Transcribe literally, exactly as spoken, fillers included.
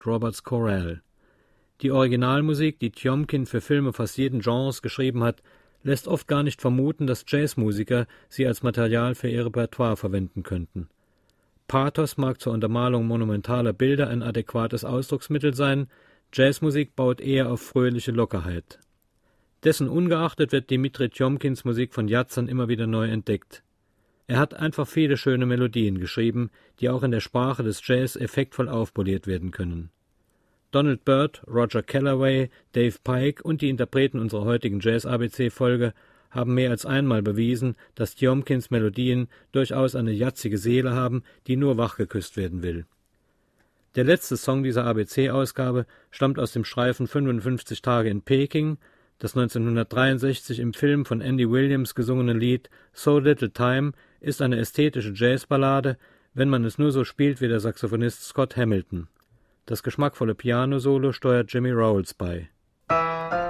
Robert Corral. Die Originalmusik, die Tiomkin für Filme fast jeden Genres geschrieben hat, lässt oft gar nicht vermuten, dass Jazzmusiker sie als Material für ihr Repertoire verwenden könnten. Pathos mag zur Untermalung monumentaler Bilder ein adäquates Ausdrucksmittel sein, Jazzmusik baut eher auf fröhliche Lockerheit. Dessen ungeachtet wird Dimitri Tiomkins Musik von Jazzern immer wieder neu entdeckt. Er hat einfach viele schöne Melodien geschrieben, die auch in der Sprache des Jazz effektvoll aufpoliert werden können. Donald Byrd, Roger Callaway, Dave Pike und die Interpreten unserer heutigen Jazz-A B C-Folge haben mehr als einmal bewiesen, dass Tiomkins Melodien durchaus eine jazzige Seele haben, die nur wachgeküsst werden will. Der letzte Song dieser A B C-Ausgabe stammt aus dem Streifen fünfundfünfzig Tage in Peking. Das neunzehnhundertdreiundsechzig im Film von Andy Williams gesungene Lied So Little Time ist eine ästhetische Jazzballade, wenn man es nur so spielt wie der Saxophonist Scott Hamilton. Das geschmackvolle Piano-Solo steuert Jimmy Rowles bei.